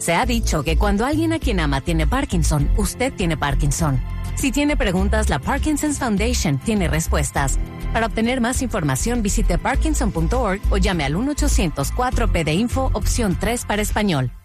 Se ha dicho que cuando alguien a quien ama tiene Parkinson, usted tiene Parkinson. Si tiene preguntas, la Parkinson's Foundation tiene respuestas. Para obtener más información, visite parkinson.org o llame al 1-800-4PD-INFO, opción 3 para español.